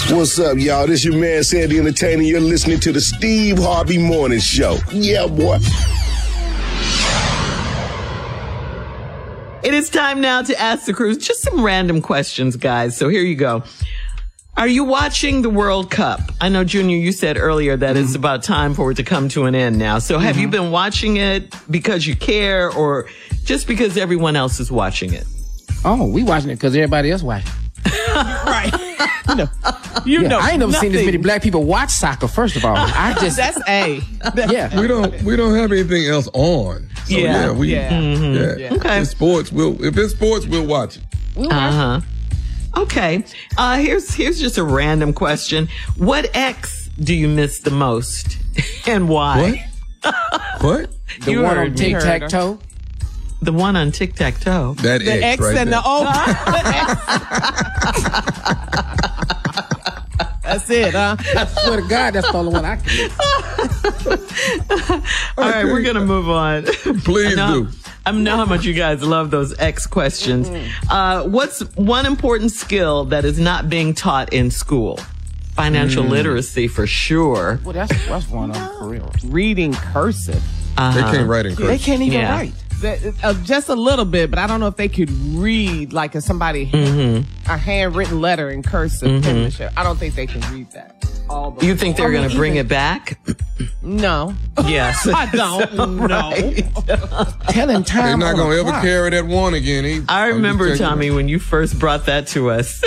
What's up, y'all? This your man, Sandy Entertainer. You're listening to the Steve Harvey Morning Show. Yeah, boy. It is time now to ask the crew just some random questions, guys. So here you go. Are you watching the World Cup? I know, Junior, you said earlier that it's about time for it to come to an end now. So have you been watching it because you care or just because everyone else is watching it? Oh, we watching it because everybody else watching. Right. You know, I ain't never seen this many black people watch soccer. First of all, that's A. Yeah, we don't have anything else on. So Yeah. Okay. If it's sports, we'll watch it. Okay. Here's just a random question. What ex do you miss the most and why? What? The one on Tic-Tac-Toe. The one on Tic-Tac-Toe. That The X right and there. the O. That's it, huh? I swear to God, that's the only one I can. All right, we're going to move on. Please do. I know how much you guys love those X questions. What's one important skill that is not being taught in school? Financial literacy, for sure. Well, that's one of them for real. Reading cursive. They can't write in cursive. They can't even write. Just a little bit, but I don't know if they could read like if somebody a handwritten letter in cursive penmanship. I don't think they can read that. You think they're going to bring it back? No. Yes. I don't. No. Telling time. They're not going to ever carry that one again. I remember, Tommy, when you first brought that to us.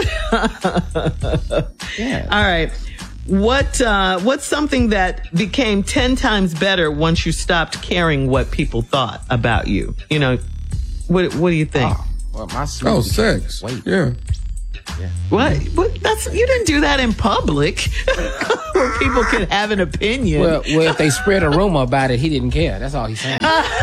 Yeah. All right. What's something that became 10 times better once you stopped caring what people thought about you? You know, what do you think? Sex. Wait. Yeah. What? You didn't do that in public where people could have an opinion. Well, if they spread a rumor about it, he didn't care. That's all he's saying.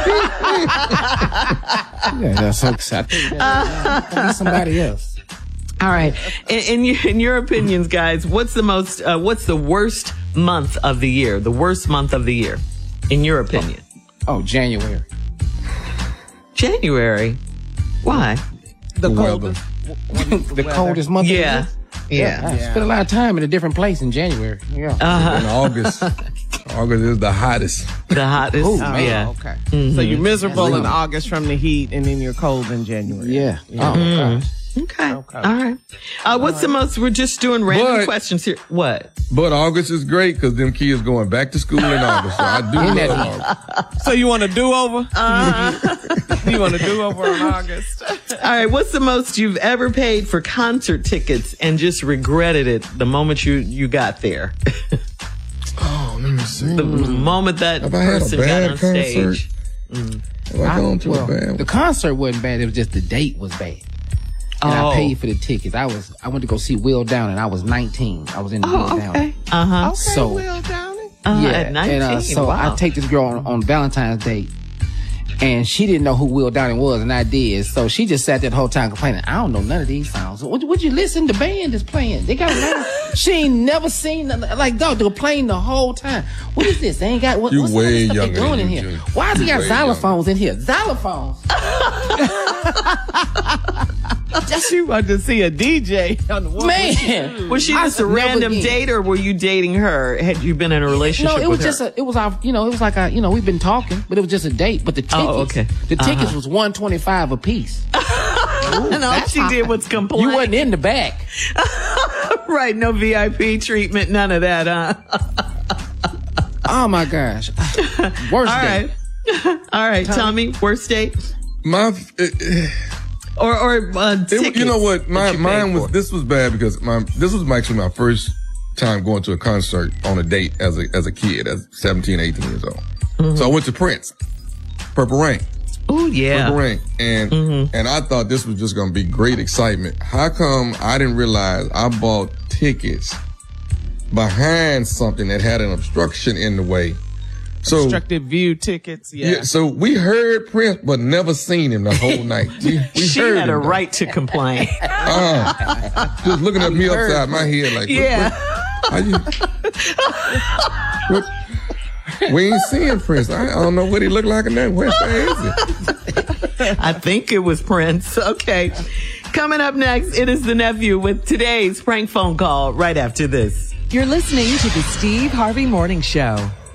Yeah, that's so exciting. Somebody else. All right. In your opinions, guys, what's the worst month of the year? The worst month of the year, in your opinion? Oh, January. January. Why? The coldest. The coldest month of the year? Yeah. I spent a lot of time in a different place in January. Yeah. In August. August is the hottest. The hottest. Oh, man. Yeah. Okay. So you're miserable in August from the heat, and then you're cold in January. Yeah. Oh, gosh. Okay. All right. What's the most? We're just doing random questions here. What? But August is great because them kids going back to school in August. So I do love August. So you want to do over? You want to do over in August? All right. What's the most you've ever paid for concert tickets and just regretted it the moment you got there? Oh, let me see. The moment that Have I had a person got bad on concert? stage. Have I gone to a bad one? The concert wasn't bad. It was just the date was bad. And I paid for the tickets. I went to go see Will Downing. I was 19. I was in the Will Downing. Uh-huh. Okay, So- Will Downing. At 19. And so wow. I take this girl on Valentine's Day, and she didn't know who Will Downing was, and I did. So she just sat there the whole time complaining, I don't know none of these songs. Would you listen? The band is playing. They got she ain't never seen nothing. Like, dog, they were playing the whole time. What is this? They ain't got what's You some of way the stuff they younger doing than in you, here? Junior. Why has he got Way xylophones in here? Xylophones. Just you want to see a DJ on the wall. Man, Was she just a never random again. date, or were you dating her? Had you been in a relationship No, it was with just her? it was our, it was like we've been talking, but it was just a date. But the tickets, the tickets was $125 a piece. And all she did was complain. You wasn't in the back. Right, no VIP treatment, none of that, huh? Oh my gosh, worst All date. right. All right, Tommy, worst date? Or tickets You know what? that you paid for. This was bad because this was actually my first time going to a concert on a date as a kid, as 17, 18 years old. So I went to Prince, Purple Rain. Oh yeah. Purple Rain. And I thought this was just going to be great excitement. How come I didn't realize I bought tickets behind something that had an obstruction in the way? So, Obstructed view tickets. Yeah. so we heard Prince, but never seen him the whole night. We She heard had a him, though. right to complain. Just looking at me upside my head like, Yeah. we ain't seeing Prince. I don't know what he looked like in that. Where is it? I think it was Prince. Okay. Coming up next, it is the nephew with today's prank phone call right after this. You're listening to the Steve Harvey Morning Show.